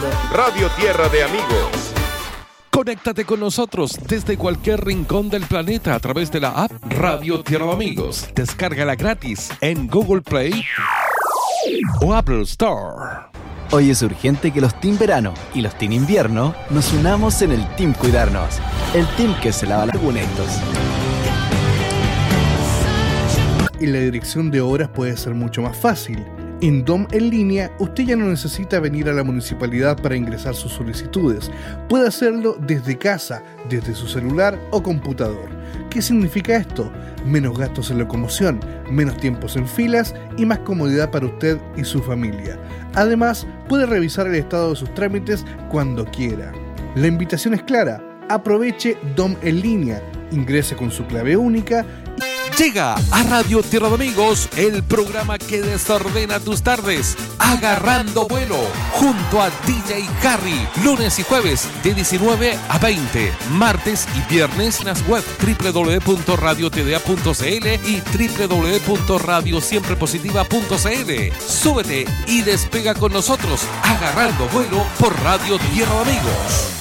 Radio Tierra de Amigos. Conéctate con nosotros desde cualquier rincón del planeta a través de la app Radio Tierra de Amigos. Descárgala gratis en Google Play o Apple Store. Hoy es urgente que los Team Verano y los Team Invierno nos unamos en el Team Cuidarnos. El team que se lava las lagunetos. Y la dirección de obras puede ser mucho más fácil. En DOM en línea, usted ya no necesita venir a la municipalidad para ingresar sus solicitudes. Puede hacerlo desde casa, desde su celular o computador. ¿Qué significa esto? Menos gastos en locomoción, menos tiempos en filas y más comodidad para usted y su familia. Además, puede revisar el estado de sus trámites cuando quiera. La invitación es clara. Aproveche DOM en línea, ingrese con su clave única. Llega a Radio Tierra de Amigos el programa que desordena tus tardes, Agarrando Vuelo, junto a DJ Harry, lunes y jueves de 19 a 20, martes y viernes en las web www.radiotda.cl y www.radiosiemprepositiva.cl. Súbete y despega con nosotros, Agarrando Vuelo por Radio Tierra de Amigos.